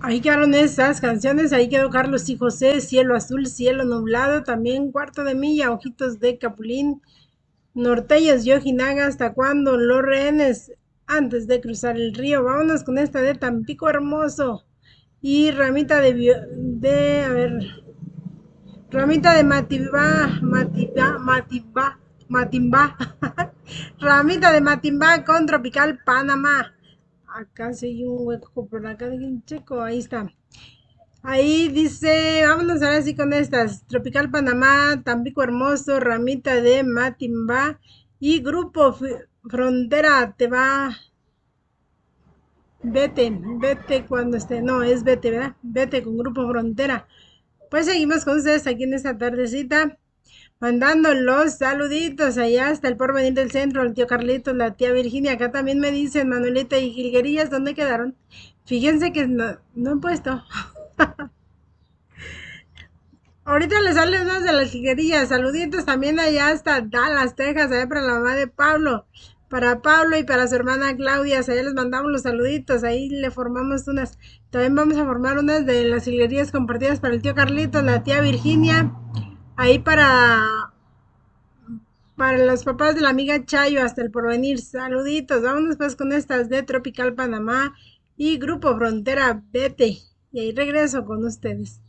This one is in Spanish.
Ahí quedaron esas canciones, ahí quedó Carlos y José, Cielo Azul, Cielo Nublado, también Cuarto de Milla, Ojitos de Capulín, Norteños y Ojinaga, ¿hasta cuándo? Los rehenes, antes de cruzar el río. Vámonos con esta de Tampico Hermoso. Y ramita a ver, ramita de Matimba. Ramita de Matimba con Tropical Panamá. Acá sí hay un hueco por acá, checo, ahí está. Ahí dice, vámonos ahora sí con estas. Tropical Panamá, Tampico Hermoso, Ramita de Matimba y Grupo Frontera te va. Vete cuando esté. No, es vete, ¿verdad? Vete con Grupo Frontera. Pues seguimos con ustedes aquí en esta tardecita. Mandando los saluditos allá hasta el Porvenir del Centro, el tío Carlitos, la tía Virginia. Acá también me dicen Manuelita y Jilguerillas, ¿dónde quedaron? Fíjense que no he puesto. Ahorita le salen unas de las jilguerillas. Saluditos también allá hasta Dallas, Texas, allá para la mamá de Pablo. Para Pablo y para su hermana Claudia, allá les mandamos los saluditos. Ahí le formamos unas. También vamos a formar unas de las jilguerillas compartidas para el tío Carlitos, la tía Virginia. Ahí para los papás de la amiga Chayo, hasta el porvenir. Saluditos. Vámonos pues con estas de Tropical Panamá y Grupo Frontera, vete. Y ahí regreso con ustedes.